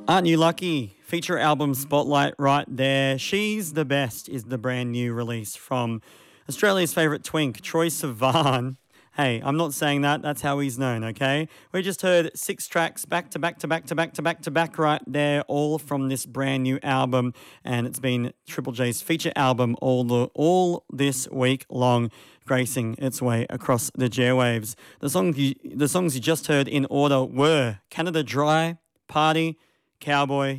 Aren't You Lucky? Feature album spotlight right there. She's the Best is the brand new release from Australia's favourite twink, Troy Sivan. Hey, I'm not saying that. That's how he's known, okay? We just heard 6 tracks back to back to back to back to back to back right there, all from this brand new album. And it's been Triple J's feature album all this week long, gracing its way across the airwaves. The songs you just heard in order were Canada Dry, Party, Cowboy,